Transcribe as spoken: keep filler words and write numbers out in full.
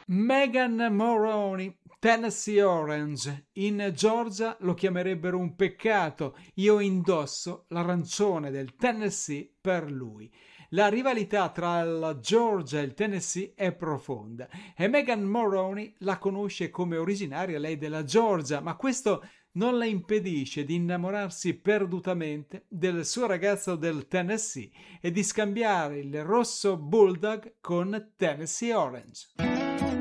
Megan Moroney, Tennessee Orange. In Georgia lo chiamerebbero un peccato. Io indosso l'arancione del Tennessee per lui. La rivalità tra la Georgia e il Tennessee è profonda e Megan Moroney la conosce come originaria lei della Georgia, ma questo non le impedisce di innamorarsi perdutamente del suo ragazzo del Tennessee e di scambiare il rosso Bulldog con Tennessee Orange.